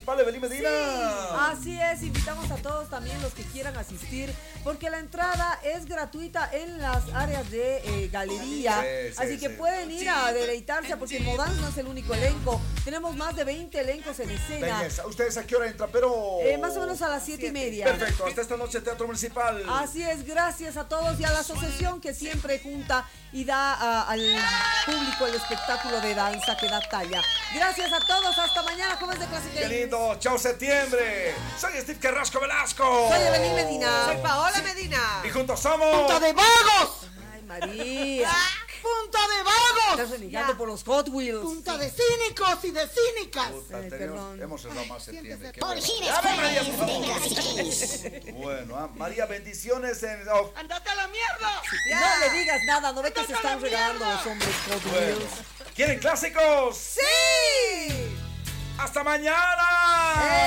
Municipal, Evelyn Medina. Sí, así es, invitamos a todos también los que quieran asistir, porque la entrada es gratuita en las áreas de galería, así que pueden ir a deleitarse, porque Modans no es el único elenco, tenemos más de 20 elencos en escena. Belleza. ¿Ustedes a qué hora entran? Pero Más o menos a las 7:30. Perfecto, hasta esta noche Teatro Municipal. Así es, gracias a todos y a la asociación que siempre junta y da al público el espectáculo de danza que da talla. Gracias a todos, hasta mañana, jóvenes de Classic ¡Qué Games. lindo! ¡Chao, septiembre! Soy Steve Carrasco Velasco. Soy Evelyn Medina. Soy Paola Medina. Y juntos somos... ¡Punta de vagos! Ay, María. ¡Punta de vagos! Estás renegando por los Hot Wheels. ¡Punta de cínicos y de cínicas! Puta, perdón. hemos cerrado más septiembre. Qué Por bueno. Gines Ya, María, Fans por de favor. Classic Games. Bueno, María, bendiciones en... ¡Andate a la mierda! No le digas nada, no ve que se están regalando los hombres Hot Bueno. Wheels. ¿Quieren clásicos? ¡Sí! ¡Hasta mañana!